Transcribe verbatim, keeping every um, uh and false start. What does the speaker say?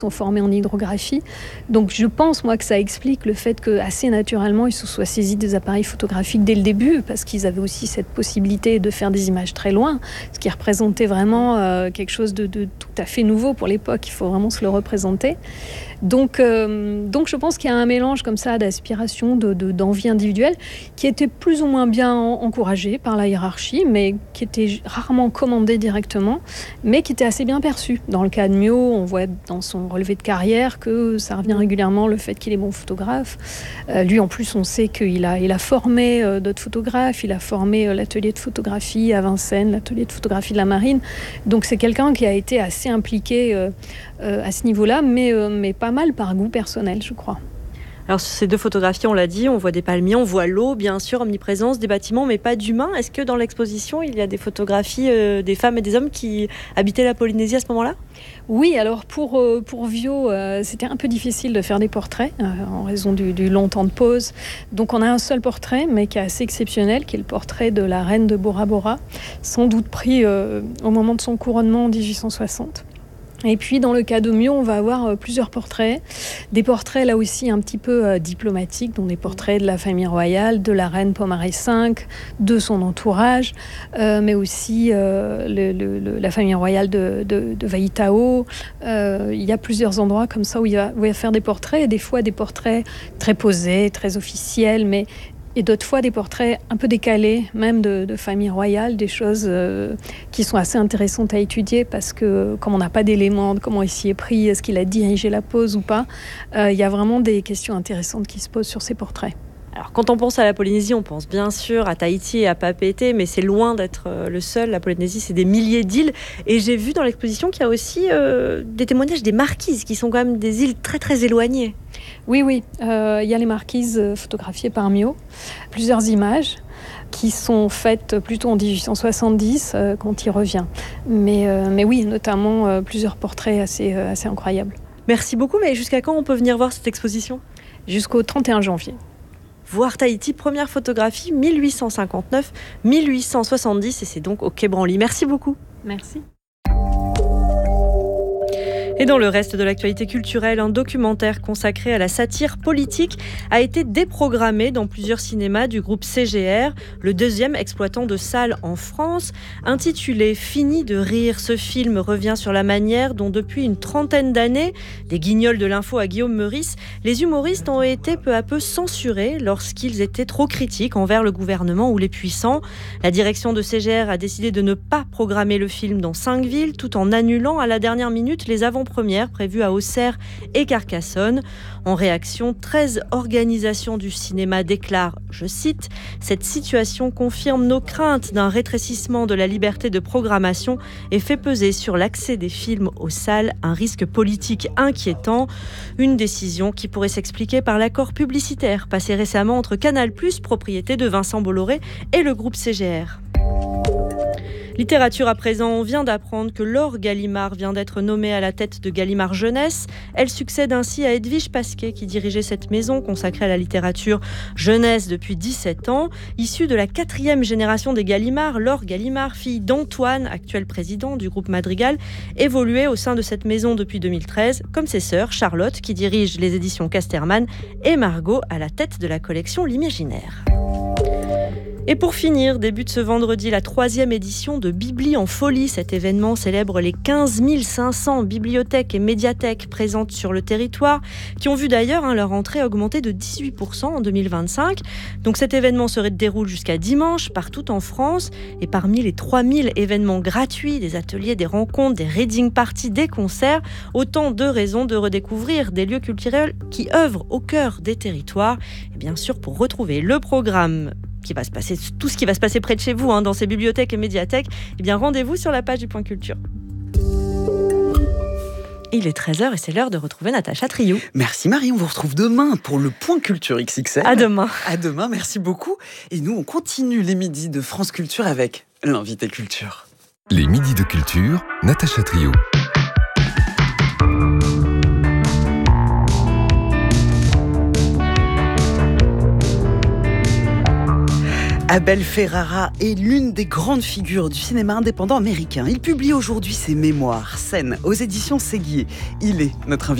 sont formés en hydrographie. Donc je pense, moi, que ça explique le fait qu'assez naturellement, ils se soient saisis des appareils photographiques dès le début, parce qu'ils avaient aussi cette possibilité de faire des images très loin, ce qui représentait vraiment euh, quelque chose de, de tout à fait nouveau pour l'époque. Il faut vraiment se le représenter. Donc, euh, donc je pense qu'il y a un mélange comme ça d'aspiration, de, de, d'envie individuelle, qui était plus ou moins bien encouragé par la hiérarchie, mais qui était rarement commandé directement, mais qui était assez bien perçu. Dans le cas de Mio, on voit dans son relevé de carrière que ça revient régulièrement, le fait qu'il est bon photographe. Euh, lui, en plus, on sait qu'il a, il a formé euh, d'autres photographes, il a formé euh, l'atelier de photographie à Vincennes, l'atelier de photographie de la Marine. Donc c'est quelqu'un qui a été assez impliqué euh, euh, à ce niveau-là, mais, euh, mais pas mal par goût personnel, je crois. Alors sur ces deux photographies, on l'a dit, on voit des palmiers, on voit l'eau, bien sûr, omniprésence, des bâtiments, mais pas d'humains. Est-ce que dans l'exposition, il y a des photographies euh, des femmes et des hommes qui habitaient la Polynésie à ce moment-là ? Oui, alors pour, euh, pour Vio, euh, c'était un peu difficile de faire des portraits euh, en raison du, du long temps de pause. Donc on a un seul portrait, mais qui est assez exceptionnel, qui est le portrait de la reine de Bora Bora, sans doute pris euh, au moment de son couronnement en dix-huit cent soixante. Et puis dans le cas de Mio, on va avoir euh, plusieurs portraits, des portraits là aussi un petit peu euh, diplomatiques, dont des portraits de la famille royale, de la reine Pomaré cinq, de son entourage, euh, mais aussi euh, le, le, le, la famille royale de, de, de Vaïtao. Euh, il y a plusieurs endroits comme ça où il, va, où il va faire des portraits, et des fois des portraits très posés, très officiels, mais et d'autres fois des portraits un peu décalés, même de, de famille royale, des choses euh, qui sont assez intéressantes à étudier parce que comme on n'a pas d'éléments de comment il s'y est pris, est-ce qu'il a dirigé la pose ou pas, euh, il y a vraiment des questions intéressantes qui se posent sur ces portraits. Alors quand on pense à la Polynésie, on pense bien sûr à Tahiti et à Papeete, mais c'est loin d'être le seul. La Polynésie, c'est des milliers d'îles. Et j'ai vu dans l'exposition qu'il y a aussi euh, des témoignages des marquises, qui sont quand même des îles très très éloignées. Oui, oui. Euh, il y a les marquises photographiées par Mio. Plusieurs images qui sont faites plutôt en dix-huit cent soixante-dix, euh, quand il revient. Mais, euh, mais oui, notamment euh, plusieurs portraits assez, euh, assez incroyables. Merci beaucoup, mais jusqu'à quand on peut venir voir cette exposition ? Jusqu'au trente et un janvier. Voir Tahiti, première photographie, dix-huit cent cinquante-neuf à dix-huit cent soixante-dix, et c'est donc au Quai Branly. Merci beaucoup. Merci. Et dans le reste de l'actualité culturelle, un documentaire consacré à la satire politique a été déprogrammé dans plusieurs cinémas du groupe C G R, le deuxième exploitant de salles en France. Intitulé « Fini de rire », ce film revient sur la manière dont depuis une trentaine d'années, des guignols de l'info à Guillaume Meurice, les humoristes ont été peu à peu censurés lorsqu'ils étaient trop critiques envers le gouvernement ou les puissants. La direction de C G R a décidé de ne pas programmer le film dans cinq villes, tout en annulant à la dernière minute les avant-premières prévues à Auxerre et Carcassonne. En réaction, treize organisations du cinéma déclarent, je cite, « Cette situation confirme nos craintes d'un rétrécissement de la liberté de programmation et fait peser sur l'accès des films aux salles un risque politique inquiétant. » Une décision qui pourrait s'expliquer par l'accord publicitaire passé récemment entre Canal plus, propriété de Vincent Bolloré, et le groupe C G R. Littérature à présent, on vient d'apprendre que Laure Gallimard vient d'être nommée à la tête de Gallimard Jeunesse. Elle succède ainsi à Edwige Pasquet qui dirigeait cette maison consacrée à la littérature jeunesse depuis dix-sept ans. Issue de la quatrième génération des Gallimard, Laure Gallimard, fille d'Antoine, actuel président du groupe Madrigal, évoluait au sein de cette maison depuis deux mille treize, comme ses sœurs Charlotte qui dirige les éditions Casterman et Margot à la tête de la collection L'Imaginaire. Et pour finir, débute ce vendredi la troisième édition de Bibli en folie. Cet événement célèbre les quinze mille cinq cents bibliothèques et médiathèques présentes sur le territoire, qui ont vu d'ailleurs hein, leur entrée augmenter de dix-huit pour cent en deux mille vingt-cinq. Donc cet événement se déroule jusqu'à dimanche partout en France. Et parmi les trois mille événements gratuits, des ateliers, des rencontres, des reading parties, des concerts, autant de raisons de redécouvrir des lieux culturels qui œuvrent au cœur des territoires. Et bien sûr, pour retrouver le programme qui va se passer, tout ce qui va se passer près de chez vous, hein, dans ces bibliothèques et médiathèques, eh bien rendez-vous sur la page du Point Culture. Il est treize heures et c'est l'heure de retrouver Natacha Triou. Merci Marie, on vous retrouve demain pour le Point Culture X X L. À demain. À demain, merci beaucoup. Et nous, on continue les midis de France Culture avec l'invité culture. Les midis de culture, Natacha Triou. Abel Ferrara est l'une des grandes figures du cinéma indépendant américain. Il publie aujourd'hui ses mémoires, Scènes, aux éditions Séguier. Il est notre invité.